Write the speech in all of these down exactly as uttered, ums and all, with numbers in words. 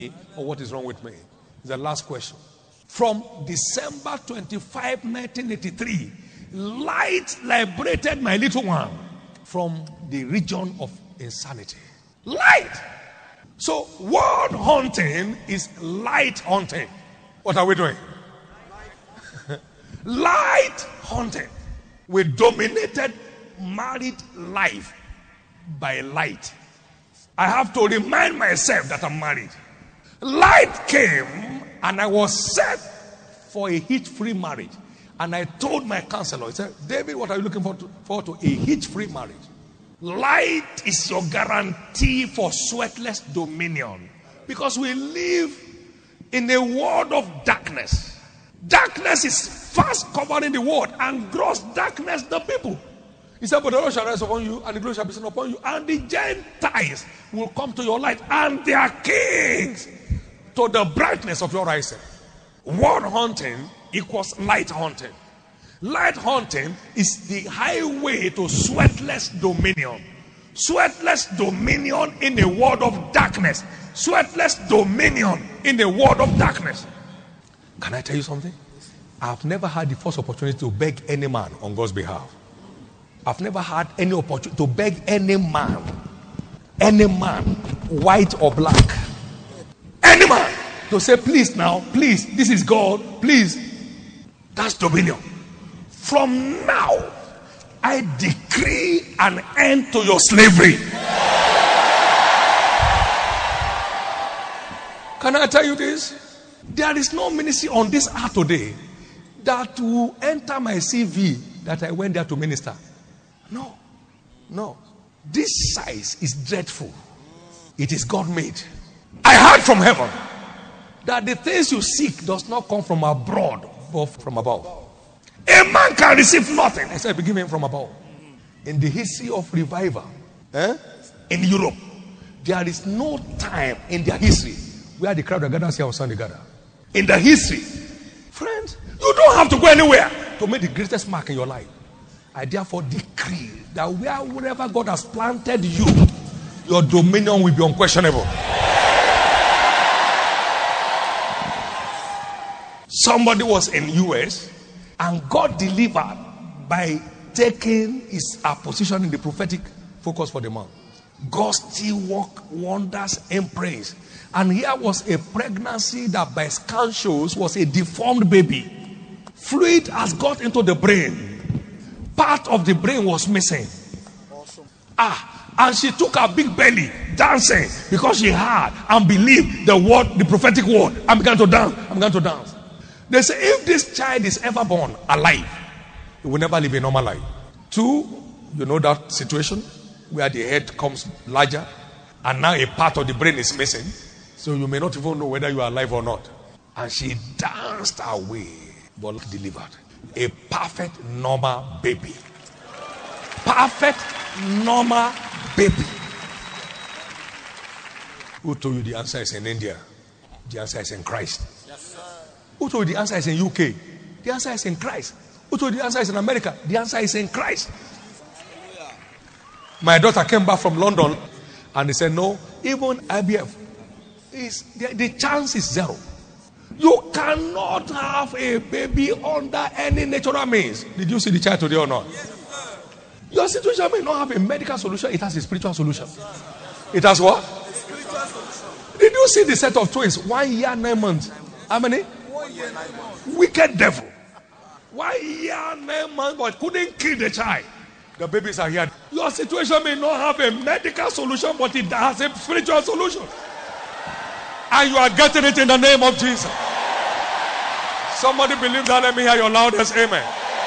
or what is wrong with me? The last question. From December twenty-fifth, nineteen eighty-three, light liberated my little one from the region of insanity. Light. So world hunting is light hunting. What are we doing? Light hunting. We dominated married life by light. I have to remind myself that I'm married. Light came and I was set for a hitch-free marriage. And I told my counselor, he said, David, what are you looking for to, for to a hitch-free marriage? Light is your guarantee for sweatless dominion. Because we live in a world of darkness. Darkness is fast covering the world, and gross darkness the people. He said, but the Lord shall rise upon you, and the glory shall be seen upon you, and the Gentiles will come to your light, and their kings to the brightness of your rising. World hunting equals light hunting. Light hunting is the highway to sweatless dominion. Sweatless dominion in a world of darkness. Sweatless dominion in a world of darkness. Can I tell you something? I've never had the first opportunity to beg any man on God's behalf. I've never had any opportunity to beg any man, any man, white or black, any man, to say, please now, please, this is God, please. That's dominion. From now, I decree an end to your slavery. Can I tell you this? There is no ministry on this earth today that will enter my C V that I went there to minister. No. No. This size is dreadful. It is God made. I heard from heaven that the things you seek does not come from abroad, but from above. A man can receive nothing except be given from above. In the history of revival, eh, in Europe, there is no time in their history where the crowd gathers here on Sunday gather. In the history, friends, you don't have to go anywhere to make the greatest mark in your life. I therefore decree that where, wherever God has planted you, your dominion will be unquestionable. Somebody was in U S and God delivered by taking his uh, position in the prophetic focus for the month. God still work wonders and praise. And here was a pregnancy that by scan shows was a deformed baby. Fluid has got into the brain. Part of the brain was missing. Awesome. Ah, and she took her big belly dancing because she heard and believed the word, the prophetic word, and began to dance. And began to dance. They say if this child is ever born alive, he will never live a normal life. Two, you know that situation where the head comes larger and now a part of the brain is missing. So you may not even know whether you are alive or not. And she danced away, but delivered a perfect normal baby. Perfect normal baby. Who told you the answer is in India? The answer is in Christ. Yes, sir. Who told you the answer is in U K? The answer is in Christ. Who told you the answer is in America? The answer is in Christ. My daughter came back from London and they said, no, even I V F, is the, the chance is zero. You cannot have a baby under any natural means. Did you see the child today or not? Yes, sir. Your situation may not have a medical solution. It has a spiritual solution. Yes, yes. It has what? A spiritual solution. Did you see the set of twins? One year, nine months. How many? One year, nine months. Wicked devil. One year, nine months, but couldn't kill the child. The babies are here. Your situation may not have a medical solution, but it has a spiritual solution. And you are getting it in the name of Jesus. Somebody believe that? Let me hear your loudest amen.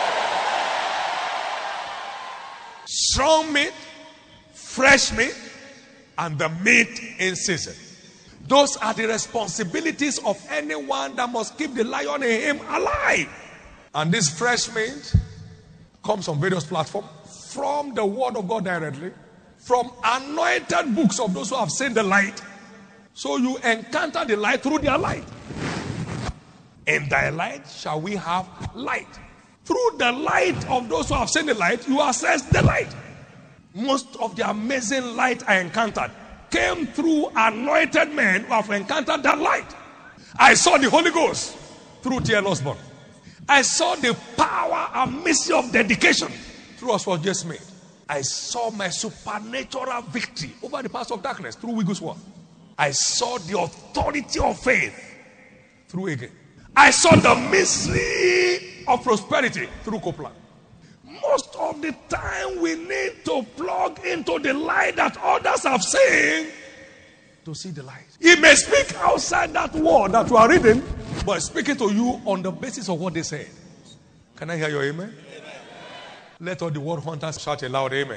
Strong meat, fresh meat, and the meat in season. Those are the responsibilities of anyone that must keep the lion in him alive. And this fresh meat comes on various platforms, from the word of God directly, from anointed books of those who have seen the light. So you encounter the light through their light. In thy light shall we have light. Through the light of those who have seen the light, you access the light. Most of the amazing light I encountered came through anointed men who have encountered that light. I saw the Holy Ghost through T L Osborne. I saw the power and mystery of dedication through Oswald J. Smith. I saw my supernatural victory over the powers of darkness through Wigglesworth. I saw the authority of faith through Hagin. I saw the mystery of prosperity through Copeland. Most of the time we need to plug into the light that others have seen to see the light. He may speak outside that word that you are reading, but speaking to you on the basis of what they said. Can I hear your amen? Amen. Let all the word hunters shout a loud amen. Amen.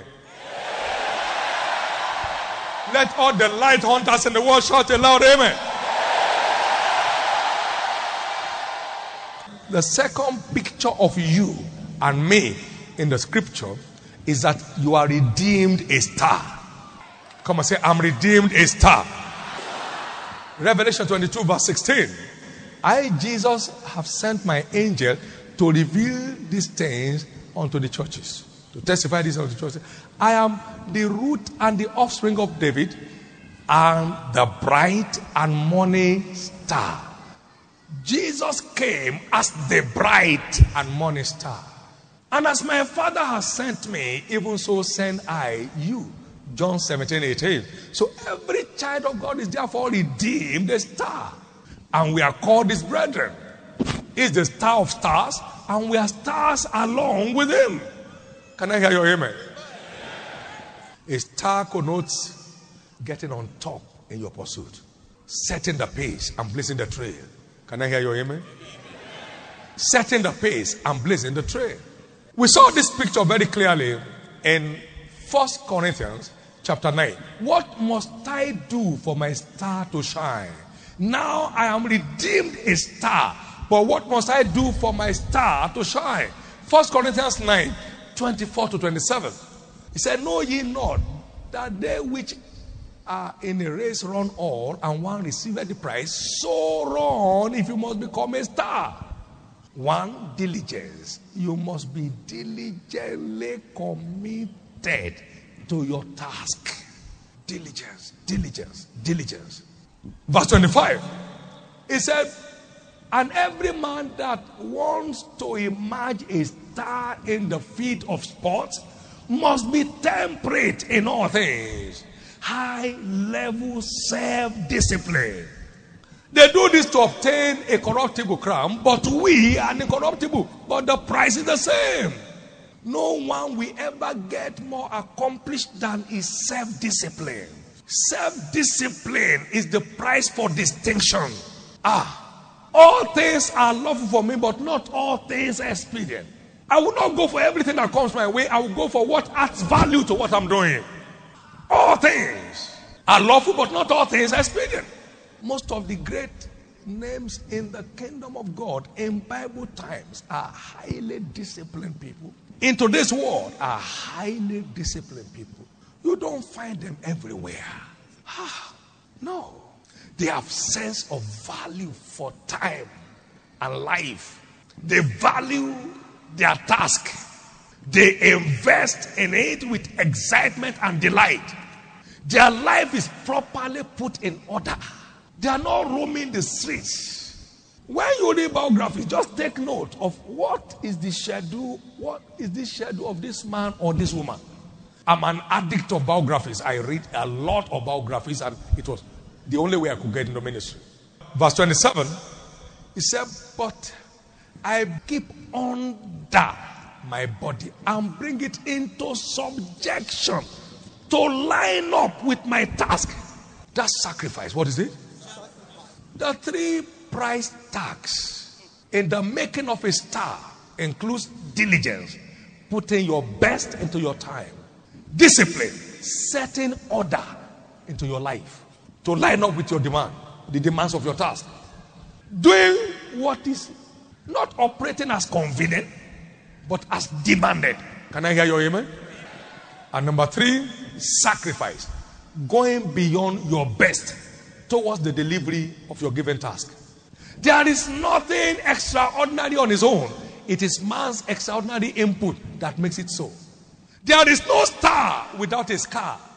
Let all the light hunters in the world shout a loud amen. The second picture of you and me in the scripture is that you are redeemed a star. Come and say, I'm redeemed a star. Revelation twenty-two verse sixteen. I, Jesus, have sent my angel to reveal these things unto the churches. To testify this unto the churches. I am the root and the offspring of David and the bright and morning star. Jesus came as the bright and morning star. And as my Father has sent me, even so send I you. John seventeen eighteen. So every child of God is therefore redeemed a star. And we are called his brethren. He's the star of stars, and we are stars along with him. Can I hear your amen? A star connotes getting on top in your pursuit, setting the pace and blazing the trail. Can I hear your amen? Setting the pace and blazing the trail. We saw this picture very clearly in First Corinthians chapter nine. What must I do for my star to shine? Now I am redeemed a star. But what must I do for my star to shine? First Corinthians nine, twenty-four to twenty-seven. He said, know ye not that they which are in a race run all, and one receiveth the prize? So run if you must become a star. One, diligence. You must be diligently committed to your task. Diligence, diligence, diligence. Verse twenty-five. He said, and every man that wants to emerge a star in the field of sports must be temperate in all things. High level self-discipline. They do this to obtain a corruptible crown, but we are incorruptible. But the price is the same. No one will ever get more accomplished than his self-discipline. Self-discipline is the price for distinction. Ah, all things are lawful for me, but not all things are expedient. I will not go for everything that comes my way. I will go for what adds value to what I'm doing. All things are lawful, but not all things are expedient. Most of the great names in the kingdom of God in Bible times are highly disciplined people. In today's world are highly disciplined people. You don't find them everywhere. Ah, no. They have sense of value for time and life. They value their task. They invest in it with excitement and delight. Their life is properly put in order. They are not roaming the streets. When you read biographies, just take note of what is the schedule, what is the schedule of this man or this woman. I'm an addict of biographies. I read a lot of biographies, and it was the only way I could get into ministry. Verse twenty-seven, he said, but I keep under my body and bring it into subjection to line up with my task. That's sacrifice. What is it? The three price tags in the making of a star includes diligence, putting your best into your time, discipline, setting order into your life to line up with your demand, the demands of your task, doing what is not operating as convenient but as demanded. Can I hear your amen? And number three, sacrifice, going beyond your best towards the delivery of your given task. There is nothing extraordinary on its own. It is man's extraordinary input that makes it so. There is no star without a scar.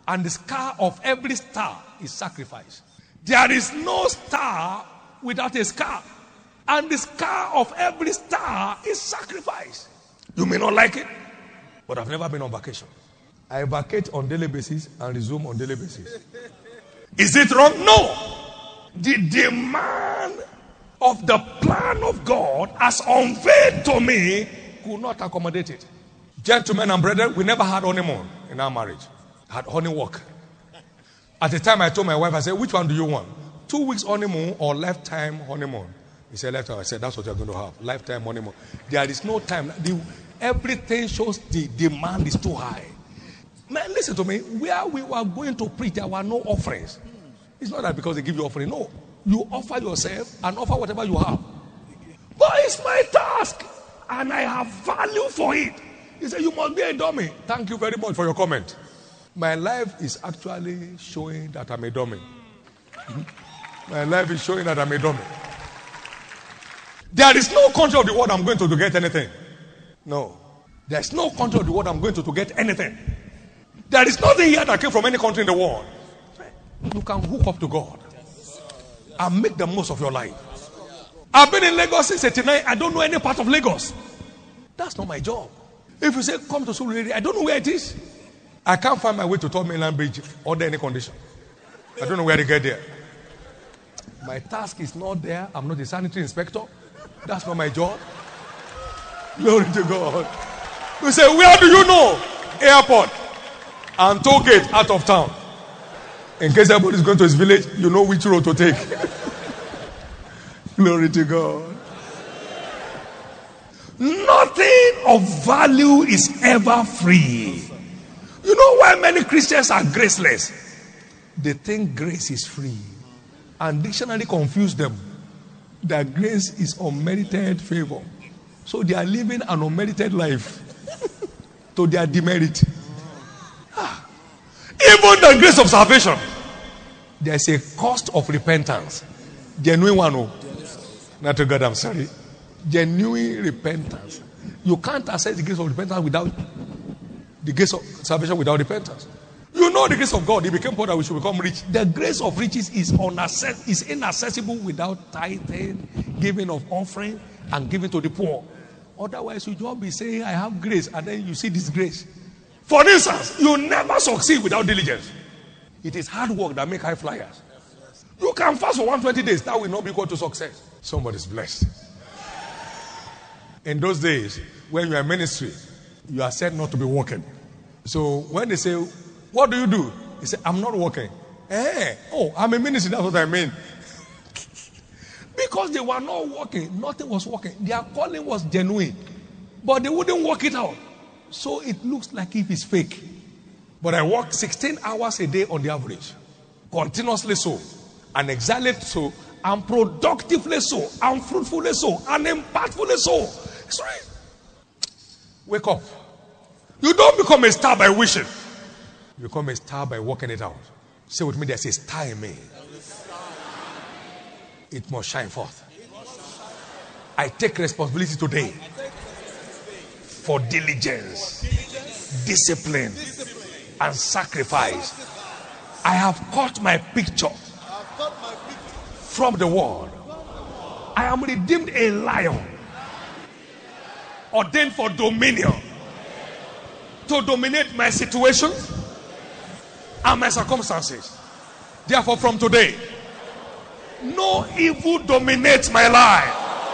And the scar of every star is sacrifice. There is no star without a scar. And the scar of every star is sacrifice. You may not like it, but I've never been on vacation. I vacate on daily basis and resume on daily basis. Is it wrong? No. The demand of the plan of God as unveiled to me could not accommodate it. Gentlemen and brethren, we never had honeymoon in our marriage. Had honey walk. At the time I told my wife, I said, which one do you want? Two weeks honeymoon or lifetime honeymoon? He said, lifetime. I said, that's what you're going to have. Lifetime honeymoon. There is no time. The, everything shows the demand is too high. Man, listen to me. Where we were going to preach, there were no offerings. It's not that because they give you offering. No. You offer yourself and offer whatever you have. But it's my task. And I have value for it. He said, you must be a dummy. Thank you very much for your comment. My life is actually showing that I'm a dummy. My life is showing that I'm a dummy. There is no country of the world I'm going to to get anything. No. There's no country of the world I'm going to to get anything. There is nothing here that came from any country in the world. You can hook up to God and make the most of your life. I've been in Lagos since eighty-nine. I don't know any part of Lagos. That's not my job. If you say, come to Surulere, I don't know where it is. I can't find my way to Third Mainland Bridge under any condition. I don't know where to get there. My task is not there. I'm not a sanitary inspector. That's not my job. Glory to God. You say, where do you know? Airport and toll gate out of town. In case everybody is going to his village, you know which road to take. Glory to God. Nothing of value is ever free. You know why many Christians are graceless? They think grace is free. And dictionary confuse them that grace is unmerited favor. So they are living an unmerited life to their demerit. Ah. Even the grace of salvation, there's a cost of repentance. Genuine one, oh. Not to God, I'm sorry. Genuine repentance. You can't access the grace of repentance without the grace of salvation without repentance. You know the grace of God. He became poor that we should become rich. The grace of riches is unaccess- is inaccessible without tithing, giving of offering, and giving to the poor. Otherwise, you just be saying, I have grace, and then you see disgrace. For instance, you never succeed without diligence. It is hard work that makes high flyers. You can fast for one hundred twenty days. That will not be equal to success. Somebody's blessed. In those days, when you are in ministry, you are said not to be working. So when they say, what do you do? He said, I'm not working. Eh, oh, I'm a ministry. That's what I mean. Because they were not working. Nothing was working. Their calling was genuine. But they wouldn't work it out. So it looks like if it's fake. But I work sixteen hours a day on the average. Continuously so. And exactly so. And productively so. And fruitfully so. And impactfully so. It's right. Wake up. You don't become a star by wishing. You become a star by working it out. Say with me, there's a star in me. It must shine forth. I take responsibility today for diligence, discipline, and sacrifice. I have caught my picture from the world. I am redeemed a lion, ordained for dominion, to dominate my situation and my circumstances. Therefore, from today, no evil dominates my life.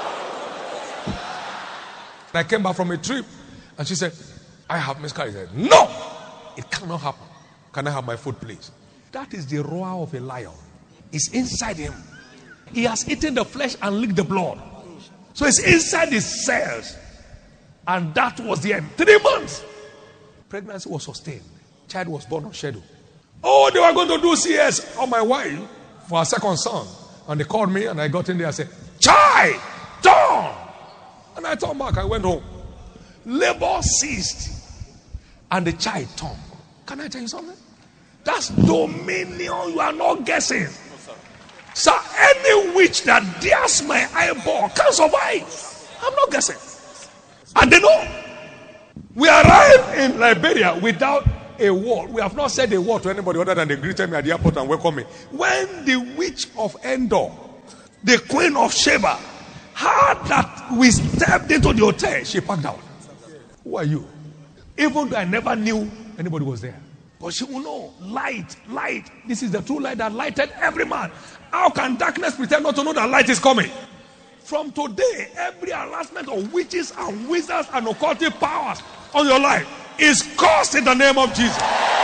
I came back from a trip and she said, I have miscarriage. I said, no, it cannot happen. Can I have my food, please? That is the roar of a lion. It's inside him. He has eaten the flesh and licked the blood. So it's inside his cells. And that was the end. Three months. Pregnancy was sustained. Child was born on schedule. Oh, they were going to do C S on my wife for a second son. And they called me and I got in there and said, child, turn. And I turned back. I went home. Labor ceased. And the child turned. Can I tell you something? That's dominion. You are not guessing. So any witch that dares my eyeball can survive. I'm not guessing. And they know. We arrived in Liberia without a word. We have not said a word to anybody other than they greeted me at the airport and welcomed me. When the witch of Endor, the queen of Sheba, heard that we stepped into the hotel, she packed out. Who are you? Even though I never knew anybody was there. But she will know. Light, light. This is the true light that lighted every man. How can darkness pretend not to know that light is coming? From today, every harassment of witches and wizards and occultic powers on your life is cursed in the name of Jesus.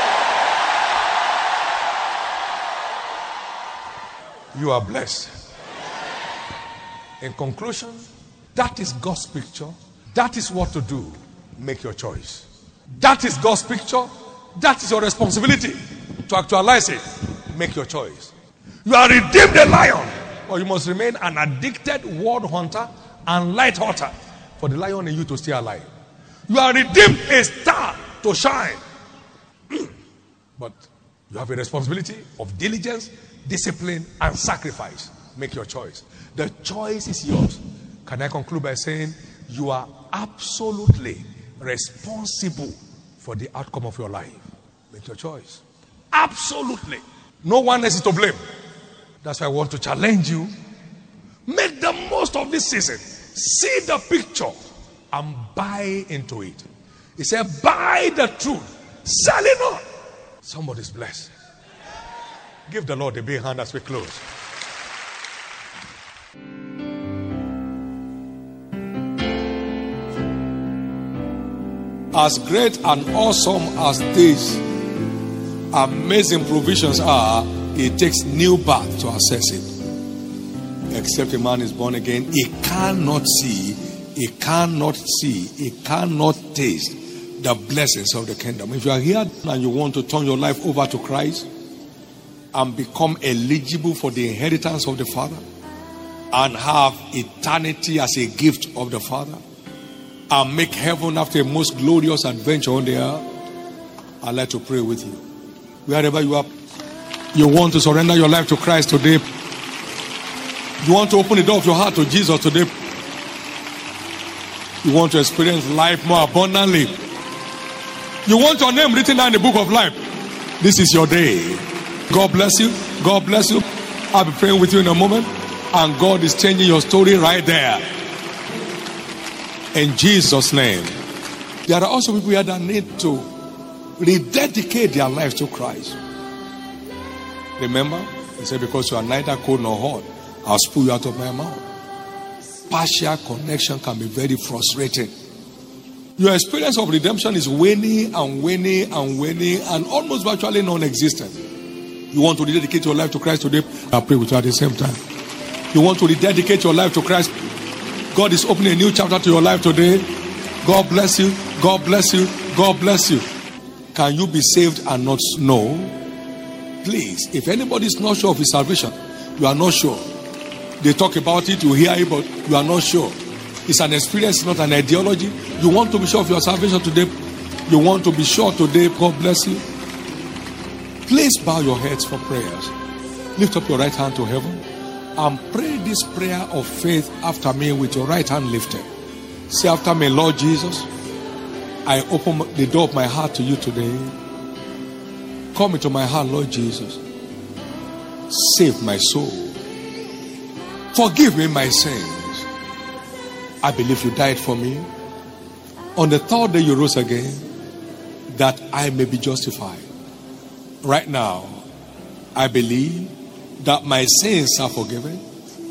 You are blessed. In conclusion, that is God's picture. That is what to do. Make your choice. That is God's picture. That is your responsibility to actualize it. Make your choice. You are redeemed a lion, or you must remain an addicted world hunter and light hunter for the lion in you to stay alive. You are redeemed a star to shine. But you have a responsibility of diligence, discipline, and sacrifice. Make your choice. The choice is yours. Can I conclude by saying you are absolutely responsible for the outcome of your life. Make your choice. Absolutely. No one else is to blame. That's why I want to challenge you. Make the most of this season. See the picture and buy into it. He said, buy the truth. Sell it not. Somebody's blessed. Give the Lord a big hand as we close. As great and awesome as these amazing provisions are, it takes new birth to access it. Except a man is born again, he cannot see, he cannot see, he cannot taste the blessings of the kingdom. If you are here and you want to turn your life over to Christ and become eligible for the inheritance of the Father and have eternity as a gift of the Father and make heaven after a most glorious adventure on the earth, I'd like to pray with you. Wherever you are, you want to surrender your life to Christ today. You want to open the door of your heart to Jesus today. You want to experience life more abundantly. You want your name written down in the book of life. This is your day. God bless you. God bless you. I'll be praying with you in a moment. And God is changing your story right there. In Jesus' name. There are also people here that need to rededicate their lives to Christ. Remember, he said, because you are neither cold nor hot, I'll spew you out of my mouth. Partial connection can be very frustrating. Your experience of redemption is waning and waning and waning and almost virtually non-existent. You want to rededicate your life to Christ today? I'll pray with you at the same time. You want to rededicate your life to Christ? God is opening a new chapter to your life today. God bless you. God bless you. God bless you. Can you be saved and not know? Please, if anybody is not sure of his salvation, you are not sure. They talk about it, you hear it, but you are not sure. It's an experience, not an ideology. You want to be sure of your salvation today. You want to be sure today. God bless you. Please bow your heads for prayers. Lift up your right hand to heaven and pray this prayer of faith after me with your right hand lifted. Say after me, Lord Jesus, I open the door of my heart to you today. Come into my heart, Lord Jesus. Save my soul. Forgive me my sins. I believe you died for me. On the third day you rose again, that I may be justified. Right now, I believe that my sins are forgiven.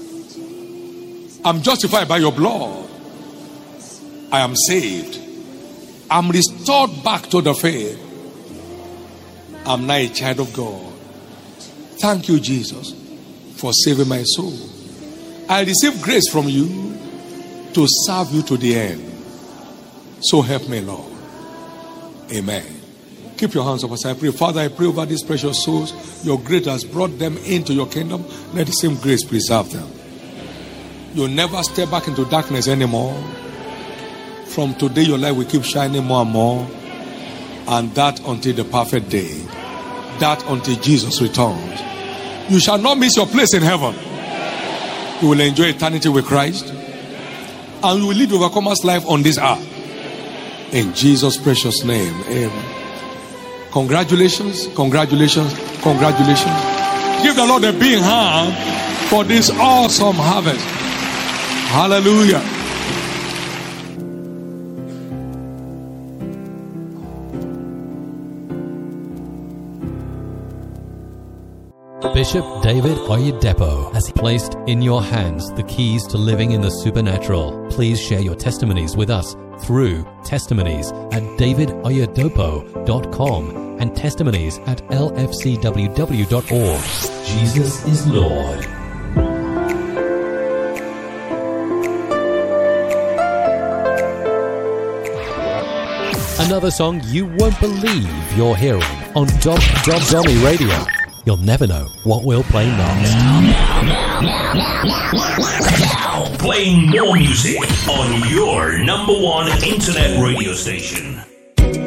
I'm justified by your blood. I am saved. I'm restored back to the faith. I'm now a child of God. Thank you, Jesus, for saving my soul. I receive grace from you to serve you to the end. So help me, Lord. Amen. Keep your hands up as I pray. Father, I pray over these precious souls. Your grace has brought them into your kingdom. Let the same grace preserve them. You'll never step back into darkness anymore. From today, your light will keep shining more and more. And that until the perfect day. That until Jesus returns. You shall not miss your place in heaven. You will enjoy eternity with Christ. And you will live overcomer's life on this earth. In Jesus' precious name. Amen. Congratulations, congratulations, congratulations. Give the Lord a big hand for this awesome harvest. Hallelujah. Bishop David Oyedepo has placed in your hands the keys to living in the supernatural. Please share your testimonies with us through testimonies at david oyedepo dot com and testimonies at l f c w w dot org. Jesus is Lord. Another song you won't believe you're hearing on Dom Dom Dommy Radio. You'll never know what we'll play next. Now, playing more music on your number one internet radio station.